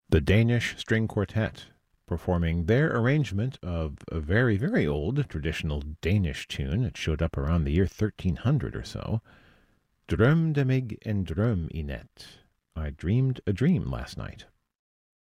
The Danish String Quartet, performing their arrangement of a very, very old traditional Danish tune. It showed up around the year 1300 or so. Drømte mig en drøm i nat. I dreamed a dream last night.